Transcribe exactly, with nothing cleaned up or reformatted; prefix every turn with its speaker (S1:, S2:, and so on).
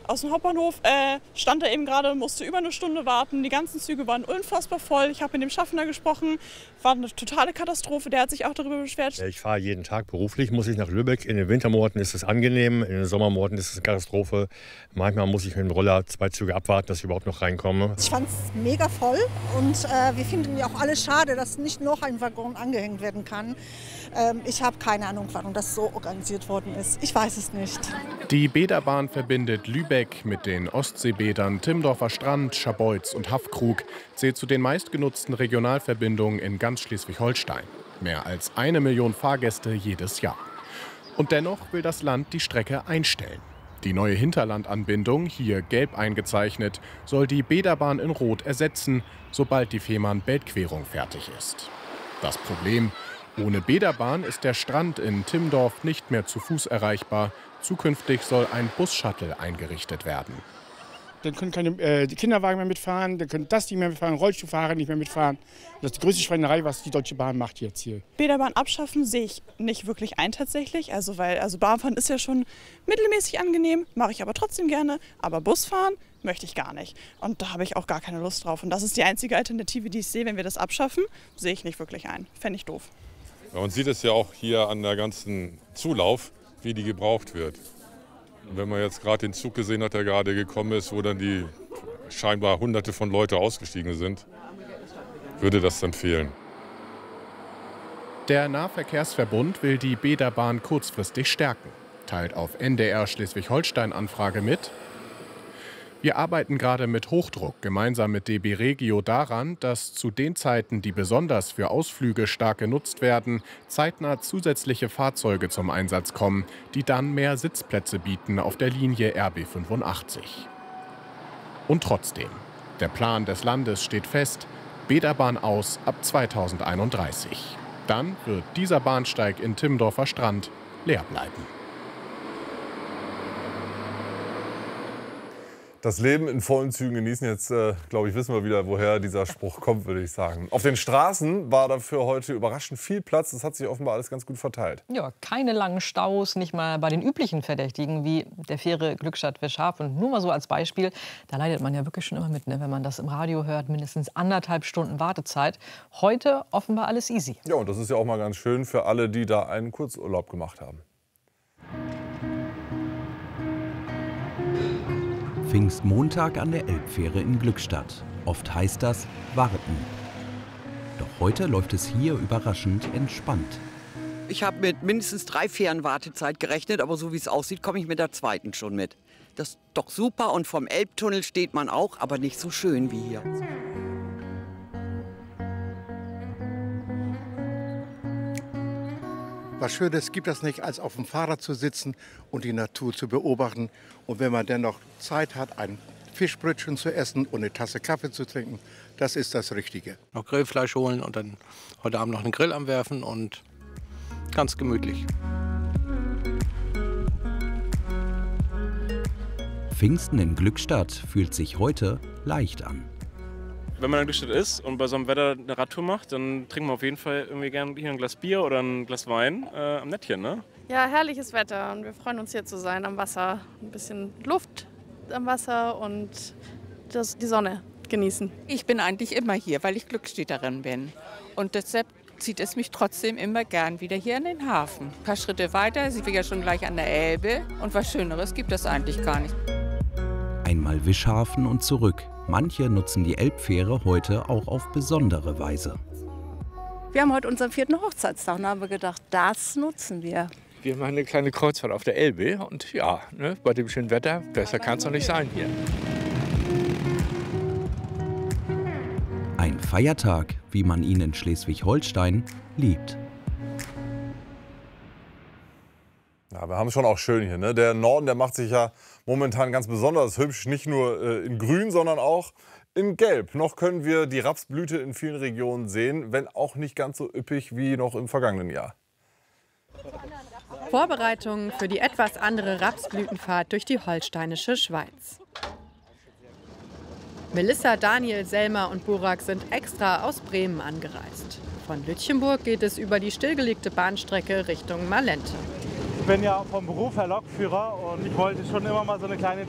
S1: aus dem Hauptbahnhof, äh, stand da eben gerade, musste über eine Stunde warten. Die ganzen Züge waren unfassbar voll. Ich habe mit dem Schaffner gesprochen, war eine totale Katastrophe. Der hat sich auch darüber beschwert.
S2: Ich fahre jeden Tag beruflich, muss ich nach Lübeck. In den Wintermonaten ist es angenehm, in den Sommermonaten ist es eine Katastrophe. Manchmal muss ich mit dem Roller zwei Züge abwarten, dass ich überhaupt noch reinkomme.
S3: Ich fand es mega voll und äh, wir finden ja auch alles schade, dass nicht noch ein Waggon angehängt werden kann. Ähm, ich habe keine Ahnung, warum das so organisiert worden ist. Ich weiß es nicht.
S4: Die Bäderbahn verbindet Lübeck mit den Ostseebädern Timmendorfer Strand, Scharbeutz und Haffkrug, zählt zu den meistgenutzten Regionalverbindungen in ganz Schleswig-Holstein. Mehr als eine Million Fahrgäste jedes Jahr. Und dennoch will das Land die Strecke einstellen. Die neue Hinterlandanbindung, hier gelb eingezeichnet, soll die Bäderbahn in Rot ersetzen, sobald die Fehmarn-Beltquerung fertig ist. Das Problem: Ohne Bäderbahn ist der Strand in Timmendorf nicht mehr zu Fuß erreichbar. Zukünftig soll ein Bus-Shuttle eingerichtet werden.
S5: Dann können keine äh, die Kinderwagen mehr mitfahren, dann können das nicht mehr mitfahren, Rollstuhlfahrer nicht mehr mitfahren. Das ist die größte Schweinerei, was die Deutsche Bahn macht jetzt hier.
S1: Bäderbahn abschaffen sehe ich nicht wirklich ein tatsächlich. Also, weil, also Bahnfahren ist ja schon mittelmäßig angenehm, mache ich aber trotzdem gerne. Aber Busfahren möchte ich gar nicht. Und da habe ich auch gar keine Lust drauf. Und das ist die einzige Alternative, die ich sehe. Wenn wir das abschaffen, sehe ich nicht wirklich ein. Fände ich doof.
S6: Ja, man sieht es ja auch hier an der ganzen Zulauf, wie die gebraucht wird. Und wenn man jetzt gerade den Zug gesehen hat, der gerade gekommen ist, wo dann die scheinbar Hunderte von Leuten ausgestiegen sind, würde das dann fehlen.
S4: Der Nahverkehrsverbund will die Bäderbahn kurzfristig stärken, teilt auf N D R Schleswig-Holstein-Anfrage mit: Wir arbeiten gerade mit Hochdruck gemeinsam mit D B Regio daran, dass zu den Zeiten, die besonders für Ausflüge stark genutzt werden, zeitnah zusätzliche Fahrzeuge zum Einsatz kommen, die dann mehr Sitzplätze bieten auf der Linie R B fünfundachtzig. Und trotzdem, der Plan des Landes steht fest: Bäderbahn aus ab zweitausendeinunddreißig. Dann wird dieser Bahnsteig in Timmendorfer Strand leer bleiben.
S7: Das Leben in vollen Zügen genießen. Jetzt, äh, glaube ich, wissen wir wieder, woher dieser Spruch kommt, würde ich sagen. Auf den Straßen war dafür heute überraschend viel Platz. Das hat sich offenbar alles ganz gut verteilt.
S8: Ja, keine langen Staus, nicht mal bei den üblichen Verdächtigen wie der Fähre Glückstadt-Weschhafen. Und nur mal so als Beispiel, da leidet man ja wirklich schon immer mit, ne? Wenn man das im Radio hört, mindestens anderthalb Stunden Wartezeit. Heute offenbar alles easy.
S7: Ja, und das ist ja auch mal ganz schön für alle, die da einen Kurzurlaub gemacht haben.
S9: Pfingstmontag an der Elbfähre in Glückstadt. Oft heißt das warten. Doch heute läuft es hier überraschend entspannt.
S10: Ich habe mit mindestens drei Fähren Wartezeit gerechnet, aber so wie es aussieht, komme ich mit der zweiten schon mit. Das ist doch super und vom Elbtunnel steht man auch, aber nicht so schön wie hier.
S11: Was Schönes gibt es nicht, als auf dem Fahrrad zu sitzen und die Natur zu beobachten. Und wenn man dann noch Zeit hat, ein Fischbrötchen zu essen und eine Tasse Kaffee zu trinken, das ist das Richtige.
S12: Noch Grillfleisch holen und dann heute Abend noch einen Grill anwerfen und ganz gemütlich.
S9: Pfingsten in Glückstadt fühlt sich heute leicht an.
S13: Wenn man in Glückstadt ist und bei so einem Wetter eine Radtour macht, dann trinken wir auf jeden Fall irgendwie gerne hier ein Glas Bier oder ein Glas Wein äh, am Nettchen, ne?
S14: Ja, herrliches Wetter und wir freuen uns hier zu sein am Wasser. Ein bisschen Luft am Wasser und das, die Sonne genießen.
S15: Ich bin eigentlich immer hier, weil ich Glückstädterin bin. Und deshalb zieht es mich trotzdem immer gern wieder hier in den Hafen. Ein paar Schritte weiter sind wir ja schon gleich an der Elbe und was Schöneres gibt es eigentlich gar nicht.
S9: Einmal Wischhafen und zurück. Manche nutzen die Elbfähre heute auch auf besondere Weise.
S16: Wir haben heute unseren vierten Hochzeitstag und haben wir gedacht, das nutzen wir.
S17: Wir machen eine kleine Kreuzfahrt auf der Elbe und ja, ne, bei dem schönen Wetter, besser kann es doch nicht sein hier.
S9: Ein Feiertag, wie man ihn in Schleswig-Holstein liebt.
S7: Ja, wir haben es schon auch schön hier, ne? Der Norden, der macht sich ja momentan ganz besonders hübsch. Nicht nur äh, in Grün, sondern auch in Gelb. Noch können wir die Rapsblüte in vielen Regionen sehen, wenn auch nicht ganz so üppig wie noch im vergangenen Jahr.
S18: Vorbereitungen für die etwas andere Rapsblütenfahrt durch die holsteinische Schweiz. Melissa, Daniel, Selma und Burak sind extra aus Bremen angereist. Von Lütchenburg geht es über die stillgelegte Bahnstrecke Richtung Malente.
S19: Ich bin ja vom Beruf Herr Lokführer und ich wollte schon immer mal so eine kleine